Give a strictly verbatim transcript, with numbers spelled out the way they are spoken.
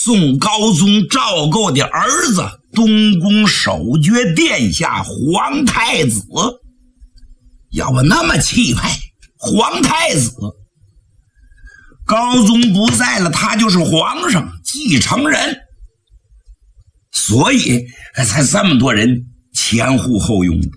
宋高宗赵构的儿子，东宫守决殿下皇太子。要不那么气派，皇太子，高宗不在了，他就是皇上继承人，所以才这么多人前呼后拥。